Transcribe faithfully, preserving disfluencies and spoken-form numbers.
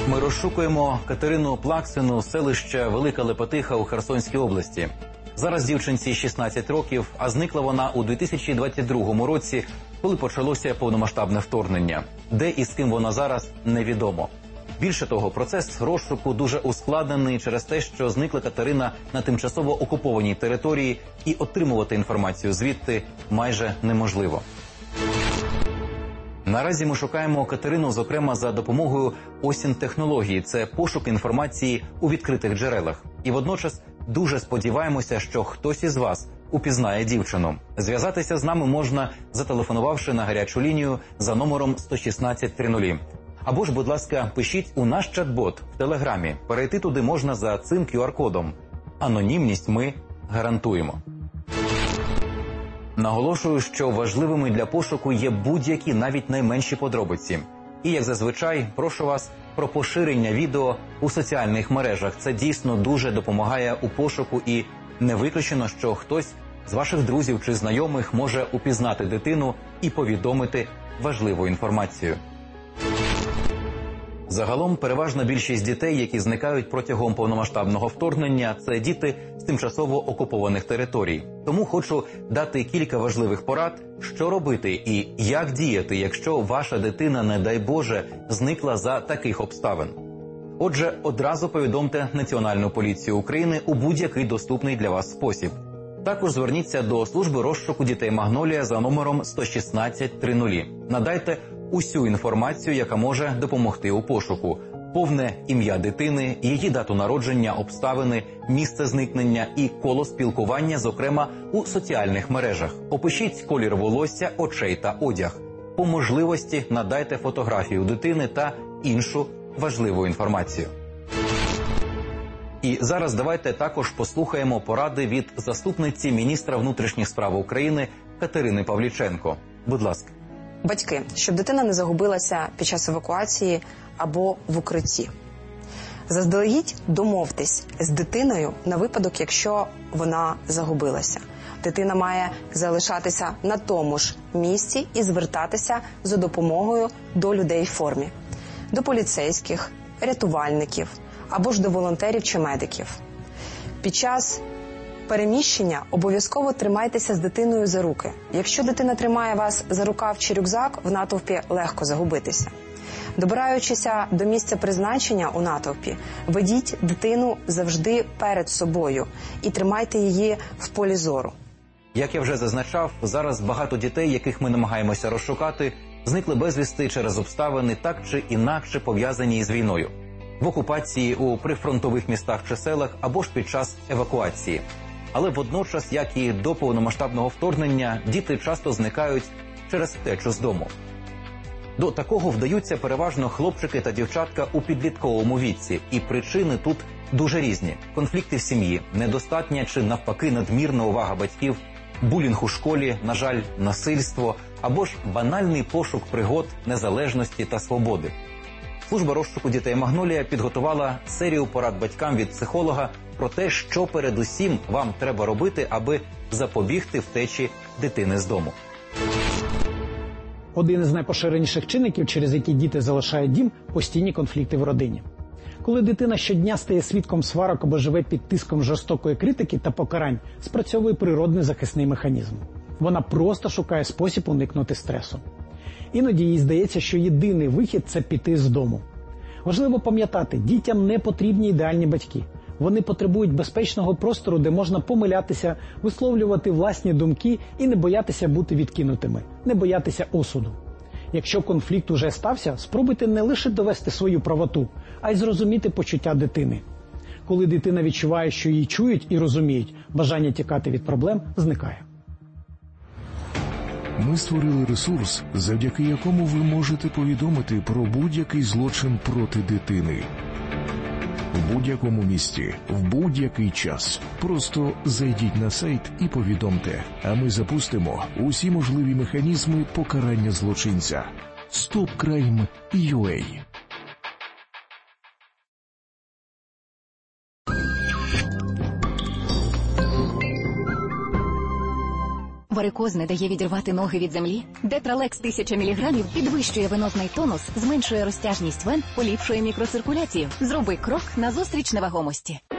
Ми розшукуємо Катерину Плаксину, селище Велика Лепетиха у Херсонській області. Зараз дівчинці шістнадцять років, а зникла вона у дві тисячі двадцять другому році, коли почалося повномасштабне вторгнення. Де і з ким вона зараз – невідомо. Більше того, процес розшуку дуже ускладнений через те, що зникла Катерина на тимчасово окупованій території і отримувати інформацію звідти майже неможливо. Наразі ми шукаємо Катерину, зокрема, за допомогою осін-технології. Це пошук інформації у відкритих джерелах. І водночас дуже сподіваємося, що хтось із вас упізнає дівчину. Зв'язатися з нами можна, зателефонувавши на гарячу лінію за номером сто шістнадцять тридцять. Або ж, будь ласка, пишіть у наш чат-бот в Телеграмі. Перейти туди можна за цим кю ар-кодом. Анонімність ми гарантуємо. Наголошую, що важливими для пошуку є будь-які, навіть найменші подробиці. І, як зазвичай, прошу вас про поширення відео у соціальних мережах. Це дійсно дуже допомагає у пошуку, і не виключено, що хтось з ваших друзів чи знайомих може упізнати дитину і повідомити важливу інформацію. Загалом, переважна більшість дітей, які зникають протягом повномасштабного вторгнення, це діти з тимчасово окупованих територій. Тому хочу дати кілька важливих порад, що робити і як діяти, якщо ваша дитина, не дай Боже, зникла за таких обставин. Отже, одразу повідомте Національну поліцію України у будь-який доступний для вас спосіб. Також зверніться до служби розшуку дітей «Магнолія» за номером сто шістнадцять тридцять. Надайте усю інформацію, яка може допомогти у пошуку. Повне ім'я дитини, її дату народження, обставини, місце зникнення і коло спілкування, зокрема у соціальних мережах. Опишіть колір волосся, очей та одяг. По можливості надайте фотографію дитини та іншу важливу інформацію. І зараз давайте також послухаємо поради від заступниці міністра внутрішніх справ України Катерини Павліченко. Будь ласка. Батьки, щоб дитина не загубилася під час евакуації або в укритті. Заздалегідь домовтесь з дитиною на випадок, якщо вона загубилася. Дитина має залишатися на тому ж місці і звертатися за допомогою до людей в формі. До поліцейських, рятувальників або ж до волонтерів чи медиків. Під час переміщення обов'язково тримайтеся з дитиною за руки. Якщо дитина тримає вас за рукав чи рюкзак, в натовпі легко загубитися. Добираючися до місця призначення у натовпі, ведіть дитину завжди перед собою і тримайте її в полі зору. Як я вже зазначав, зараз багато дітей, яких ми намагаємося розшукати, зникли безвісти через обставини так чи інакше пов'язані із війною. В окупації, у прифронтових містах чи селах або ж під час евакуації. Але водночас, як і до повномасштабного вторгнення, діти часто зникають через втечу з дому. До такого вдаються переважно хлопчики та дівчатка у підлітковому віці. І причини тут дуже різні. Конфлікти в сім'ї, недостатня чи навпаки надмірна увага батьків, булінг у школі, на жаль, насильство, або ж банальний пошук пригод, незалежності та свободи. Служба розшуку дітей «Магнолія» підготувала серію порад батькам від психолога про те, що передусім вам треба робити, аби запобігти втечі дитини з дому. Один із найпоширеніших чинників, через які діти залишають дім – постійні конфлікти в родині. Коли дитина щодня стає свідком сварок або живе під тиском жорстокої критики та покарань, спрацьовує природний захисний механізм. Вона просто шукає спосіб уникнути стресу. Іноді їй здається, що єдиний вихід – це піти з дому. Важливо пам'ятати, дітям не потрібні ідеальні батьки. Вони потребують безпечного простору, де можна помилятися, висловлювати власні думки і не боятися бути відкинутими, не боятися осуду. Якщо конфлікт уже стався, спробуйте не лише довести свою правоту, а й зрозуміти почуття дитини. Коли дитина відчуває, що її чують і розуміють, бажання тікати від проблем зникає. Ми створили ресурс, завдяки якому ви можете повідомити про будь-який злочин проти дитини. В будь-якому місці, в будь-який час. Просто зайдіть на сайт і повідомте, а ми запустимо усі можливі механізми покарання злочинця. стоп крайм крапка ю а. варикоз не дає відірвати ноги від землі? Детралекс тисяча міліграмів підвищує венозний тонус, зменшує розтяжність вен, поліпшує мікроциркуляцію. Зроби крок назустріч невагомості.